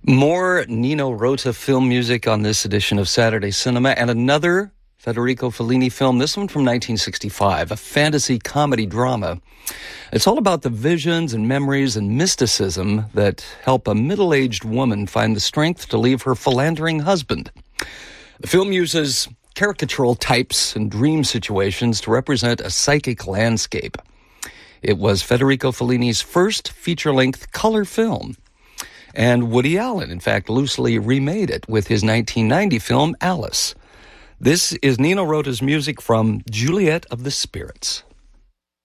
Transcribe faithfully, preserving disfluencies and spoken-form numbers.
More Nino Rota film music on this edition of Saturday Cinema, and another Federico Fellini film, this one from nineteen sixty-five, a fantasy comedy drama. It's all about the visions and memories and mysticism that help a middle-aged woman find the strength to leave her philandering husband. The film uses caricatural types and dream situations to represent a psychic landscape. It was Federico Fellini's first feature-length color film. And Woody Allen, in fact, loosely remade it with his nineteen ninety film, Alice. This is Nino Rota's music from Juliet of the Spirits.